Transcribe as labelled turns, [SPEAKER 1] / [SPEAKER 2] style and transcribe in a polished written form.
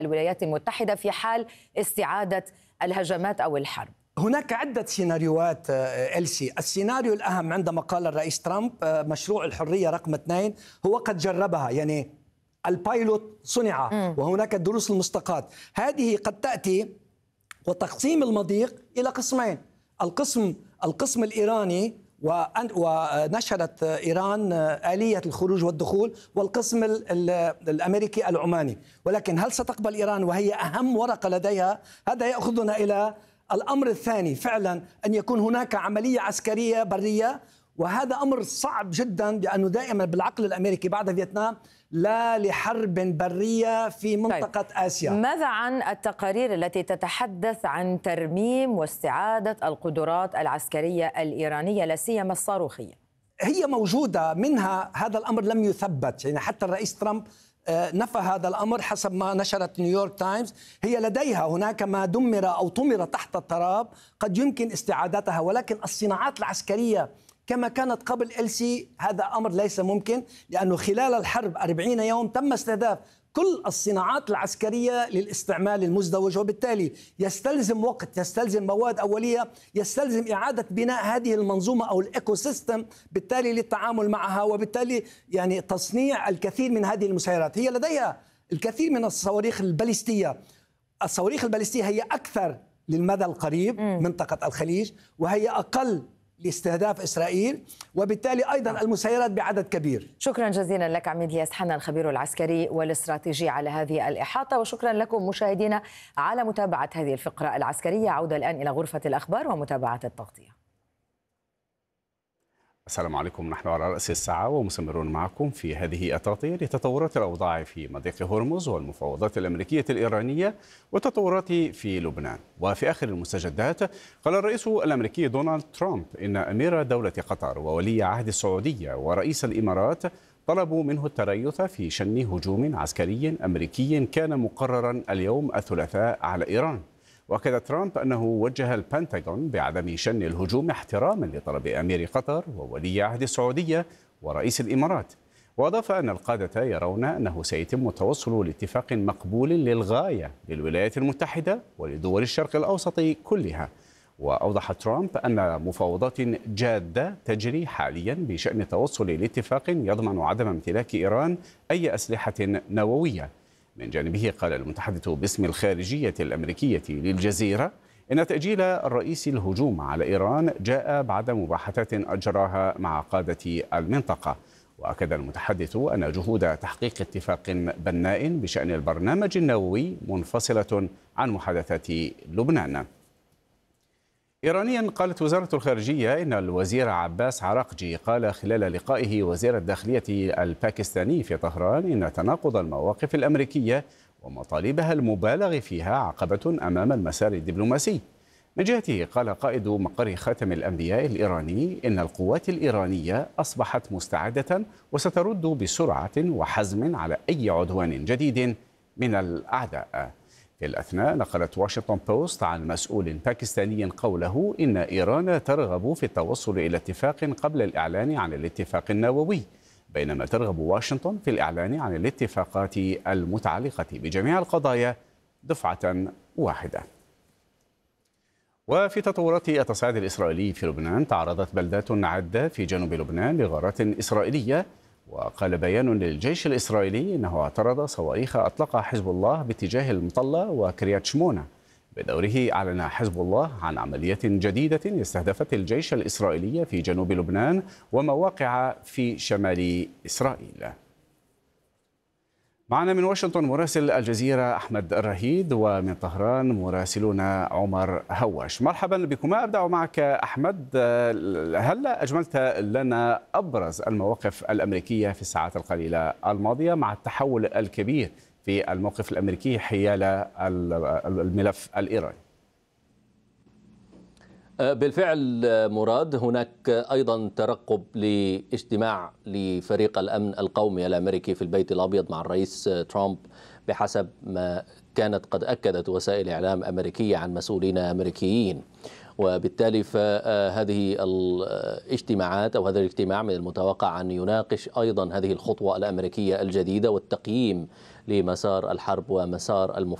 [SPEAKER 1] الولايات المتحدة في حال استعادة الهجمات أو الحرب؟
[SPEAKER 2] هناك عدة سيناريوهات إلسي. السيناريو الأهم عندما قال الرئيس ترامب مشروع الحرية رقم 2 هو قد جربها، يعني البايلوت صنع وهناك الدروس المستقاة. هذه قد تأتي وتقسيم المضيق إلى قسمين، القسم الإيراني ونشرت إيران آلية الخروج والدخول، والقسم الأمريكي العماني. ولكن هل ستقبل إيران وهي أهم ورقة لديها؟ هذا يأخذنا إلى الأمر الثاني، فعلا أن يكون هناك عملية عسكرية برية، وهذا أمر صعب جدا لأنه دائما بالعقل الأمريكي بعد فيتنام لا لحرب برية في منطقة آسيا.
[SPEAKER 1] ماذا عن التقارير التي تتحدث عن ترميم واستعادة القدرات العسكرية الإيرانية لا سيما الصاروخية؟
[SPEAKER 2] هي موجودة، منها هذا الأمر لم يثبت، يعني حتى الرئيس ترامب نفى هذا الأمر حسب ما نشرت نيويورك تايمز. هي لديها هناك ما دمر أو طمر تحت التراب قد يمكن استعادتها، ولكن الصناعات العسكرية كما كانت قبل إلسي هذا أمر ليس ممكن، لأنه خلال الحرب 40 يوم تم استهداف كل الصناعات العسكرية للاستعمال المزدوج، وبالتالي يستلزم وقت، يستلزم مواد أولية، يستلزم إعادة بناء هذه المنظومة أو الإيكو سيستم بالتالي للتعامل معها، وبالتالي يعني تصنيع الكثير من هذه المسيرات. هي لديها الكثير من الصواريخ الباليستية. الصواريخ الباليستية هي أكثر للمدى القريب منطقة الخليج، وهي أقل لاستهداف إسرائيل، وبالتالي أيضا المسيرات بعدد كبير.
[SPEAKER 1] شكرا جزيلا لك عميد إلياس حنا الخبير العسكري والاستراتيجي على هذه الإحاطة، وشكرا لكم مشاهدينا على متابعة هذه الفقرة العسكرية. عودة الآن إلى غرفة الأخبار ومتابعة التغطية.
[SPEAKER 3] السلام عليكم، نحن على رأس الساعة ومستمرون معكم في هذه التغطية لتطورات الأوضاع في مضيق هرمز والمفاوضات الأمريكية الإيرانية والتطورات في لبنان. وفي آخر المستجدات قال الرئيس الأمريكي دونالد ترامب إن أمير دولة قطر وولي عهد السعودية ورئيس الإمارات طلبوا منه التريث في شن هجوم عسكري أمريكي كان مقررا اليوم الثلاثاء على إيران. وأكد ترامب أنه وجه البنتاغون بعدم شن الهجوم احتراما لطلب أمير قطر وولي عهد السعودية ورئيس الإمارات. وأضاف أن القادة يرون أنه سيتم التوصل لاتفاق مقبول للغاية للولايات المتحدة ولدول الشرق الأوسط كلها. وأوضح ترامب أن مفاوضات جادة تجري حاليا بشأن التوصل لاتفاق يضمن عدم امتلاك إيران أي أسلحة نووية. من جانبه قال المتحدث باسم الخارجية الأمريكية للجزيرة إن تأجيل الرئيس الهجوم على إيران جاء بعد مباحثات أجراها مع قادة المنطقة. وأكد المتحدث أن جهود تحقيق اتفاق بناء بشأن البرنامج النووي منفصلة عن محادثات لبنان. إيرانيا قالت وزارة الخارجية إن الوزير عباس عراقجي قال خلال لقائه وزير الداخلية الباكستاني في طهران إن تناقض المواقف الأمريكية ومطالبها المبالغ فيها عقبة أمام المسار الدبلوماسي. من جهته قال قائد مقر خاتم الأنبياء الإيراني إن القوات الإيرانية أصبحت مستعدة وسترد بسرعة وحزم على أي عدوان جديد من الأعداء. في الأثناء نقلت واشنطن بوست عن مسؤول باكستاني قوله إن إيران ترغب في التوصل إلى اتفاق قبل الإعلان عن الاتفاق النووي، بينما ترغب واشنطن في الإعلان عن الاتفاقات المتعلقة بجميع القضايا دفعة واحدة. وفي تطورات التصعيد الإسرائيلي في لبنان، تعرضت بلدات عدة في جنوب لبنان لغارات إسرائيلية. وقال بيان للجيش الإسرائيلي إنه اعترض صواريخ أطلقها حزب الله باتجاه المطلة وكريات شمونة. بدوره أعلن حزب الله عن عملية جديدة استهدفت الجيش الإسرائيلي في جنوب لبنان ومواقع في شمال إسرائيل. معنا من واشنطن مراسل الجزيرة أحمد الرهيد، ومن طهران مراسلنا عمر هواش. مرحبا بكما. أبدأ معك أحمد، هل أجملت لنا أبرز المواقف الأمريكية في الساعات القليلة الماضية مع التحول الكبير في الموقف الأمريكي حيال الملف الإيراني؟
[SPEAKER 4] بالفعل مراد، هناك أيضا ترقب لاجتماع لفريق الأمن القومي الأمريكي في البيت الأبيض مع الرئيس ترامب بحسب ما كانت قد أكدت وسائل إعلام أمريكية عن مسؤولين أمريكيين. وبالتالي فهذه الاجتماعات أو هذا الاجتماع من المتوقع أن يناقش أيضا هذه الخطوة الأمريكية الجديدة والتقييم لمسار الحرب ومسار